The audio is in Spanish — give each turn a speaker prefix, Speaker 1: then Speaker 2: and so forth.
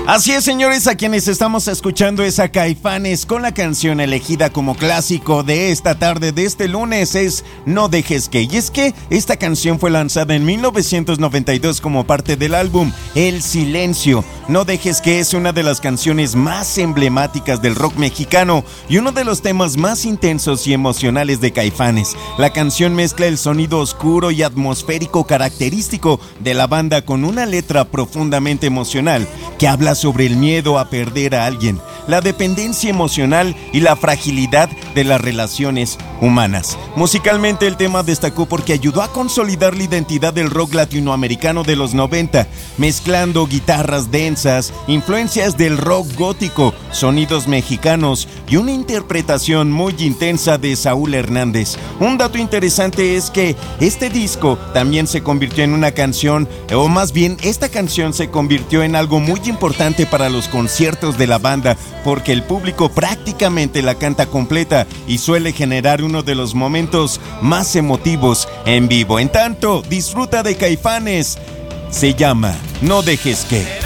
Speaker 1: Así es, señores, a quienes estamos escuchando es a Caifanes con la canción elegida como clásico de esta tarde, de este lunes, es No Dejes Que. Y es que esta canción fue lanzada en 1992 como parte del álbum El Silencio. No Dejes Que es una de las canciones más emblemáticas del rock mexicano y uno de los temas más intensos y emocionales de Caifanes. La canción mezcla el sonido oscuro y atmosférico característico de la banda con una letra profundamente emocional que habla sobre el miedo a perder a alguien, la dependencia emocional y la fragilidad de las relaciones humanas. Musicalmente el tema destacó porque ayudó a consolidar la identidad del rock latinoamericano de los 90, mezclando guitarras densas, influencias del rock gótico, sonidos mexicanos y una interpretación muy intensa de Saúl Hernández. Un dato interesante es que este disco también se convirtió en una canción, o más bien esta canción se convirtió en algo muy importante para los conciertos de la banda, porque el público prácticamente la canta completa y suele generar uno de los momentos más emotivos en vivo. En tanto, disfruta de Caifanes. Se llama No Dejes Que.